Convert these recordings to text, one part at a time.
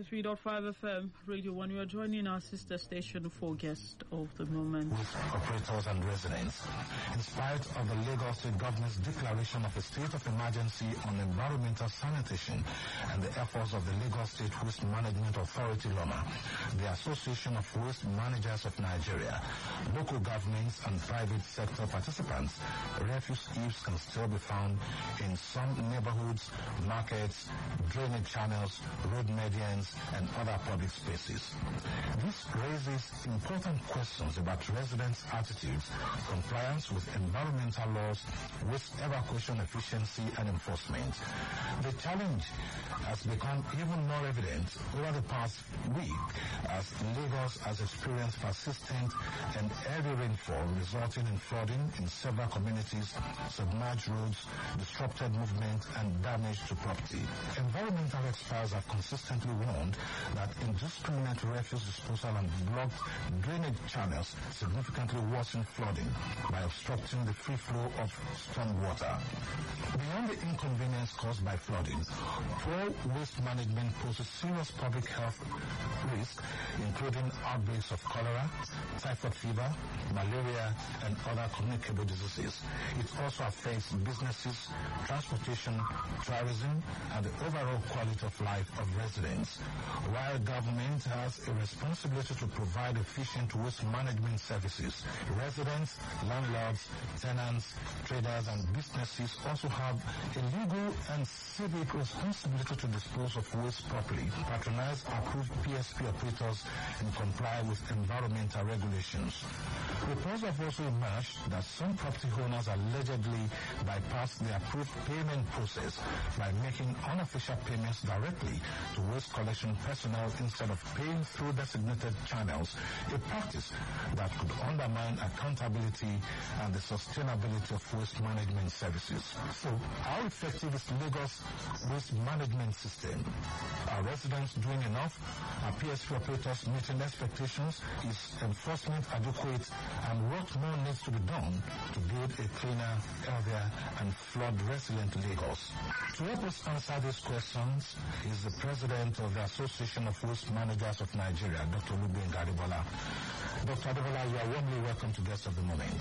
93.5 FM, Radio 1. You are joining our sister station for Guest of the Moment. With operators and residents. In spite of the Lagos State government's declaration of a state of emergency on environmental sanitation and the efforts of the Lagos State Waste Management Authority, LOMA, the Association of Waste Managers of Nigeria, local governments and private sector participants, refuse heaps can still be found in some neighborhoods, markets, drainage channels, road medians, and other public spaces. This raises important questions about residents' attitudes, compliance with environmental laws, waste evacuation efficiency, and enforcement. The challenge has become even more evident over the past week as Lagos has experienced persistent and heavy rainfall resulting in flooding in several communities, submerged roads, disrupted movement, and damage to property. Environmental experts have consistently warned that indiscriminate refuse disposal and blocked drainage channels significantly worsen flooding by obstructing the free flow of storm water. Beyond the inconvenience caused by flooding, poor waste management poses serious public health risks, including outbreaks of cholera, typhoid fever, malaria, and other communicable diseases. It also affects businesses, transportation, tourism, and the overall quality of life of residents. While government has a responsibility to provide efficient waste management services, residents, landlords, tenants, traders, and businesses also have a legal and civic responsibility to dispose of waste properly, patronize approved PSP operators, and comply with environmental regulations. Reports have also emerged that some property owners allegedly bypass the approved payment process by making unofficial payments directly to waste collection personnel instead of paying through designated channels, a practice that could undermine accountability and the sustainability of waste management services. So, how effective is Lagos waste management system? Are residents doing enough? Are PSP operators meeting expectations? Is enforcement adequate? And what more needs to be done to build a cleaner, healthier, and flood-resilient Lagos? To help us answer these questions is the President of the Association of Waste Managers of Nigeria, Dr. Olugbenga Adebola. Dr. Adebola, you are warmly welcome to Guest of the Moment.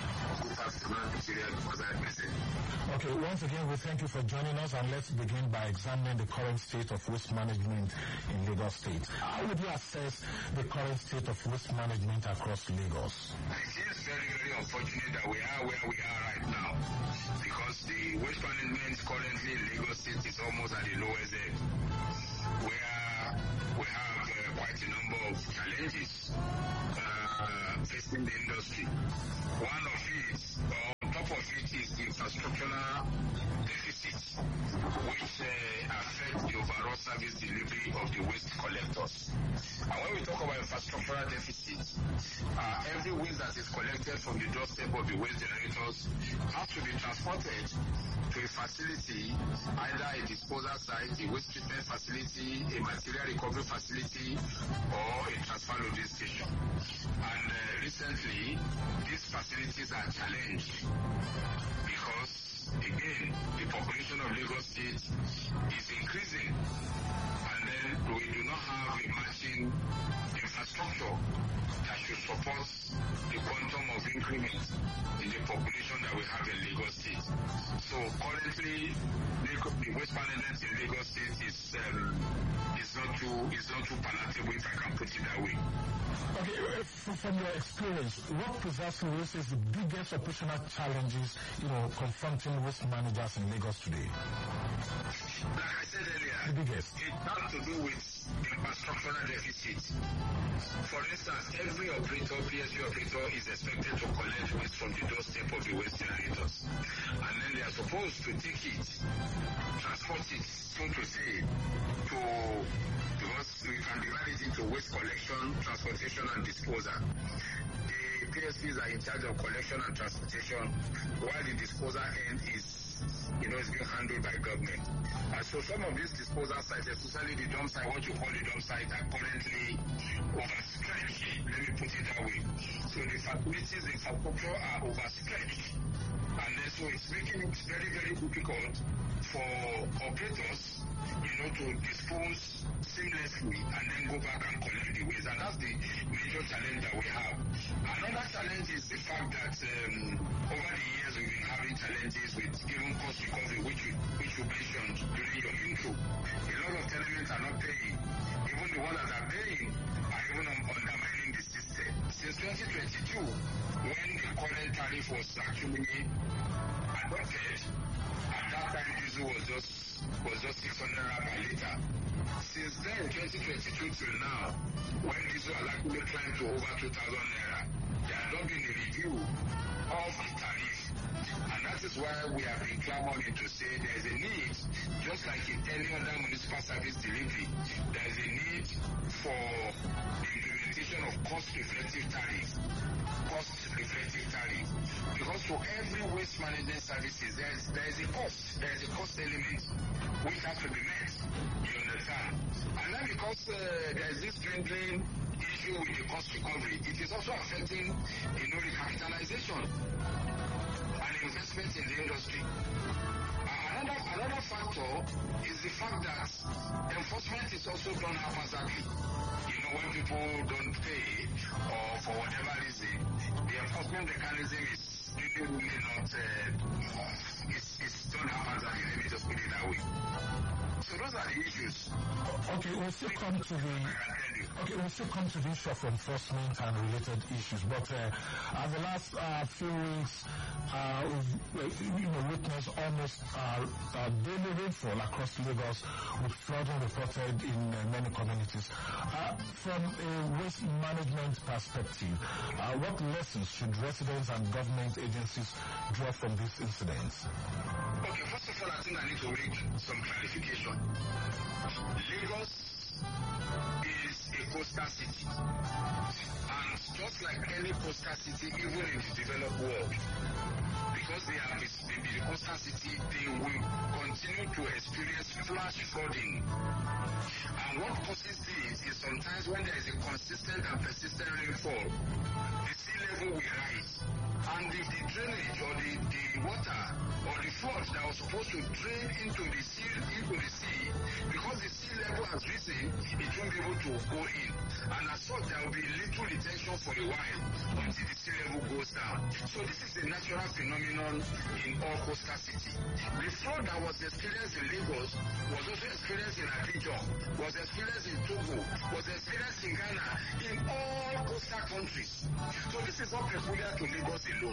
Okay, once again, we thank you for joining us, and let's begin by examining the current state of waste management in Lagos State. How would you assess the current state of waste management across Lagos? It is very, very unfortunate that we are where we are right now, because the waste management currently in Lagos State is almost at the lowest end, where we have quite a number of challenges facing the industry. One of it, on top of it, is the infrastructural deficit, which affects the overall service delivery of the waste collectors. And when we talk about infrastructural deficit, every waste that is collected from the doorstep of the waste generators has to be transported to a facility, either a disposal site, a waste treatment facility, a material recovery facility, or a transfer loading station. And recently, these facilities are challenged because, again, the population of Lagos State is increasing, and then we do not have a matching infrastructure that should support the quantum of increment in the population that we have in Lagos State. So currently, the waste management in Lagos State is not too palatable, if I can put it that way. Okay, from your experience, what precisely is the biggest operational challenges, confronting waste managers in Lagos today? Like I said earlier, the biggest. It has to do with infrastructural deficit. For instance, every PSP operator is expected to collect waste from the doorstep of the waste generators, and then they are supposed to take it, transport it, so to say, because we can divide it into waste collection, transportation, and disposal. The PSPs are in charge of collection and transportation, while the disposal end is being handled by government. And so some of these disposal sites, especially the dump site, what you call the dump site, are currently overstretched. Let me put it that way. So the facilities, the infrastructure are overstretched. And then so it's making it very, very difficult for operators, to dispose seamlessly and then go back and collect the waste. And that's the major challenge that we have. Another challenge is the fact that over the years we've been having challenges with even cost recovery, which you mentioned during your intro. A lot of tenements are not paying. Even the ones that are paying are even undermining the system. Since 2022, when the current tariff was actually adopted, at that time diesel was just 600 naira per liter. Since then, 2022 till now, when diesel has actually climbed to over 2,000 naira, there has not been a review of the tariff. And that is why we have been clamoring to say there is a need, just like in any other municipal service delivery, there is a need for the implementation of cost-reflective tariff. Because for every waste management services, there is a cost element which has to be met. You understand? And then because there is this dwindling issue with the cost recovery, it is also affecting, recapitalization and investment in the industry. Another factor is the fact that enforcement is also done haphazardly. When people don't pay or for whatever reason, the enforcement mechanism is really not, it's done haphazardly. Let me just put it that way. So those are the issues. Okay, we'll still come to the issue of enforcement and related issues. But the last few weeks, we've witnessed almost daily rainfall across Lagos, with flooding reported in many communities. From a waste management perspective, what lessons should residents and government agencies draw from these incidents? Okay, first of all, I think I need to make some clarification. Lagos is a coastal city, and just like any coastal city, even in the developed world, because they are the coastal city, they will continue to experience flash flooding. And what causes this is sometimes when there is a consistent and persistent rainfall, the sea level will rise. And if the drainage or the water or the flood that was supposed to drain into the sea, because the sea level has risen, it won't be able to go in. And as such, there will be little retention for a while until the sea level goes down. So this is a natural phenomenon in all coastal cities. The flood that was experienced in Lagos was also experienced in Abidjan, was experienced in Togo, was experienced in Ghana, in all coastal countries. So this is not peculiar to Lagos alone.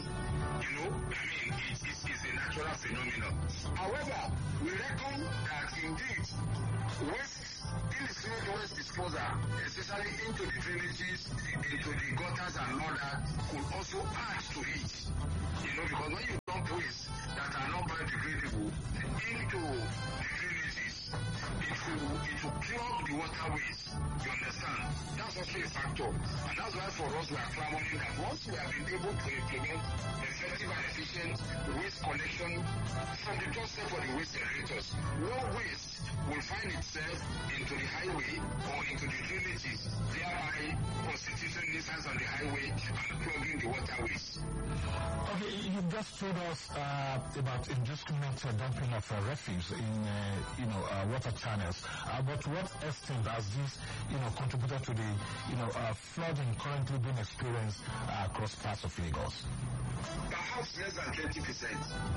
It's a natural phenomenon. However, we reckon that indeed indiscriminate waste disposal, especially into the drainages, into the gutters and all that, could also add to it. Because when you dump waste that are not biodegradable into the drainages, it will clog the waterways. You understand? That's also a factor. And that's why for us we are clamoring that once we have been able to implement effective and efficient waste collection from the doorstep of the waste generators, no waste will find itself into the highway or into the drainages, thereby constituting nuisance on the highway and clogging the waterways. Okay, you just told us about indiscriminate dumping of refuse in water channels. But what extent has this contributed to the flooding currently being experienced across parts of Lagos? Perhaps less than 20%.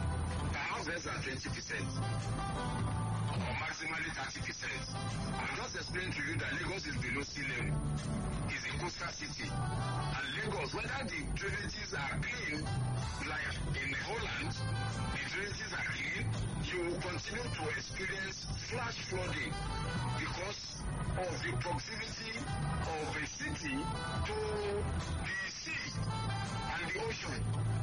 Or maximally 30%. I just explained to you that Lagos is below sea level. It's a coastal city. And Lagos, whether the drainages are clean, like in Holland, the drainages are clean, you will continue to experience flash flooding because of the proximity of a city to the sea and the ocean.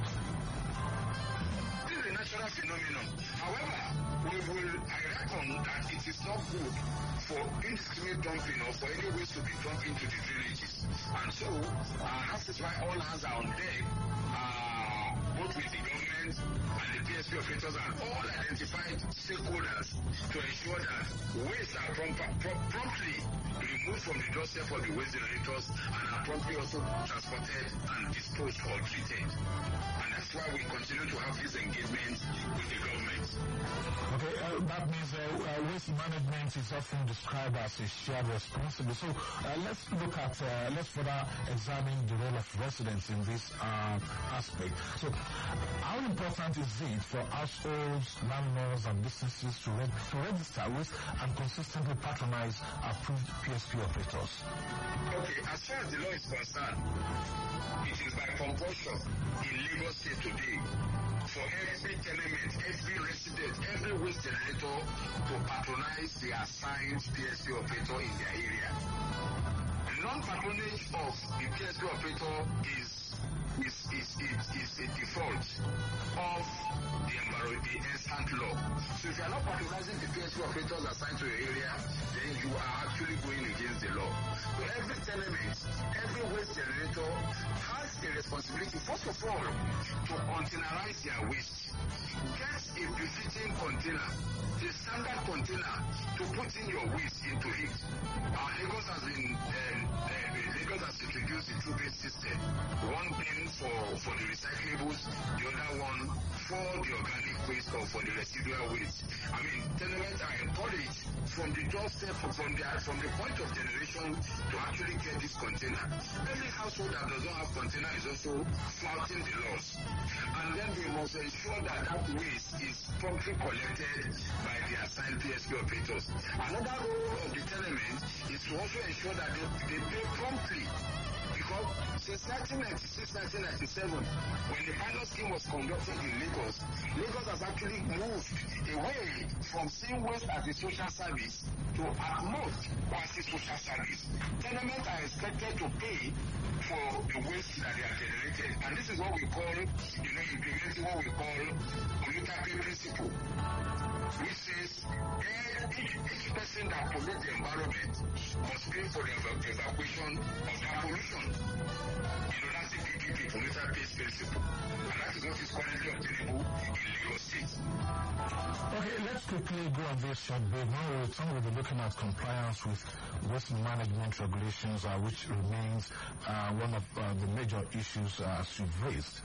This is a natural phenomenon. However, I reckon that it is not good for indiscriminate dumping or for any waste to be dumped into the drainages. And so, that is why all hands are on deck, both with the government and the PSP operators and all identified stakeholders to ensure that waste are promptly removed from the doorstep of the waste generators and are promptly also transported and disposed or treated. And that's why we continue to have this engagement agreement with the government. Okay, that means waste management is often described as a shared responsibility. So let's further examine the role of residents in this aspect. So how important is it for households, landlords and businesses to register with and consistently patronize approved PSP operators? Okay, as far as the law is concerned, it is by compulsion in Lagos State today for every tenement, every resident, every waste generator to patronize the assigned PSP operator in their area. Non-patronage of the PSP operator is a default of the instant law. So if you are not patronizing the PSP operators assigned to your area, then you are actually going against the law. So every tenement, every waste generator has the responsibility, first of all, to containerize their waste. Get a befitting container, the standard container, to put in your waste into it. Lagos has introduced the two-based system. One bin for the recyclables, the other one for the organic waste or for the residual waste. I mean, tenements are encouraged from the doorstep, from the point of generation to actually get this container. Every household that does not have container is also flouting the laws. And then we must ensure that waste is promptly collected by the assigned PSP operators. Another role of the tenement is to also ensure that they pay promptly. Because since 1996-1997, when the pilot scheme was conducted in Lagos, Lagos has actually moved away from seeing waste as a social service to at most quasi-social service. Tenements are expected to pay for the waste that they are generated. And this is what we call, implementing what we call polluter pay principle, which says each person that pollutes the environment must pay for the evacuation of that pollution. That's the PPP, polluter pays principle. And that is what is currently obtainable in Lagos State. Okay, let's quickly go on this short break. Now we'll be looking at compliance with waste management regulations, which remains one of the major issues as you've raised.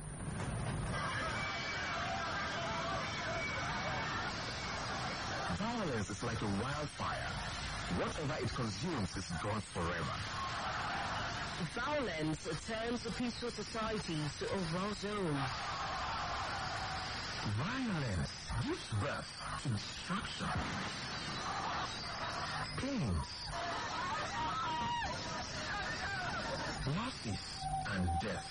Violence is like a wildfire. Whatever it consumes is gone forever. Violence turns a peaceful society to a war zone. Violence gives birth to destruction, pains, losses, and death.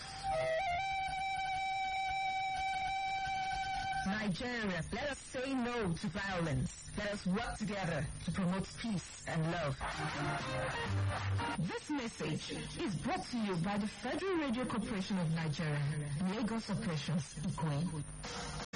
Nigeria, let us say no to violence. Let us work together to promote peace and love. This message is brought to you by the Federal Radio Corporation of Nigeria, Lagos Operations, Ikoyi.